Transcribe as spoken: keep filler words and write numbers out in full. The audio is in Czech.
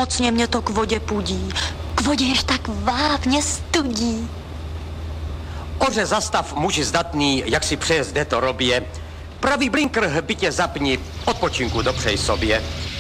mocně mě to k vodě pudí. K vodě jež tak vápně studí. Oře zastav, muži zdatný, jak si přejezde to robě. Pravý blinker by tě zapni, odpočinku dopřej sobě.